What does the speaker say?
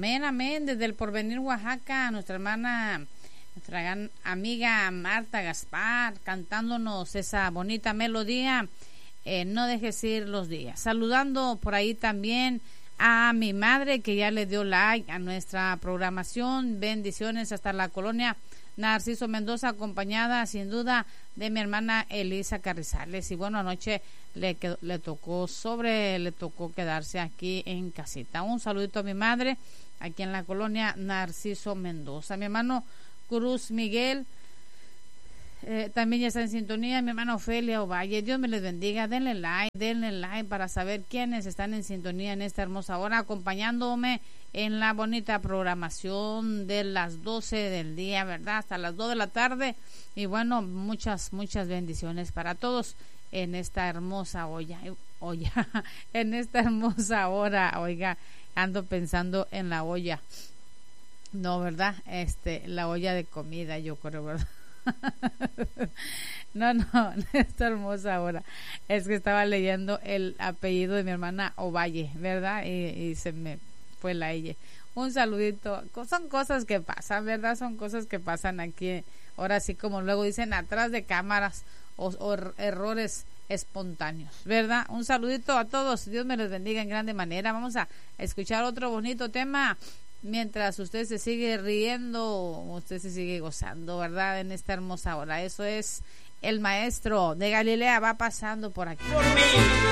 Amén, amén. Desde el Porvenir, Oaxaca, nuestra hermana, nuestra gran amiga Marta Gaspar, cantándonos esa bonita melodía. No dejes ir los días. Saludando por ahí también a mi madre, que ya le dio like a nuestra programación. Bendiciones hasta la colonia Narciso Mendoza, acompañada sin duda de mi hermana Elisa Carrizales. Y bueno, anoche le tocó quedarse aquí en casita. Un saludito a mi madre aquí en la colonia Narciso Mendoza. Mi hermano Cruz Miguel también ya está en sintonía. Mi hermana Ofelia Ovalle, Dios me les bendiga. Denle like para saber quiénes están en sintonía en esta hermosa hora, acompañándome en la bonita programación de las 12 del día, ¿verdad? Hasta las 2 de la tarde. Y bueno, muchas bendiciones para todos en esta hermosa en esta hermosa hora. Oiga, ando pensando en la olla. No, ¿verdad? La olla de comida, yo creo, ¿verdad? No, esta hermosa hora. Es que estaba leyendo el apellido de mi hermana Ovalle, ¿verdad? Y se me fue la ella. Un saludito. Son cosas que pasan, ¿verdad? Son cosas que pasan aquí. Ahora sí, como luego dicen, atrás de cámaras o errores espontáneos, ¿verdad? Un saludito a todos. Dios me los bendiga en grande manera. Vamos a escuchar otro bonito tema. Mientras usted se sigue riendo, usted se sigue gozando, ¿verdad? En esta hermosa hora. Eso es el maestro de Galilea, va pasando por aquí. Por mí.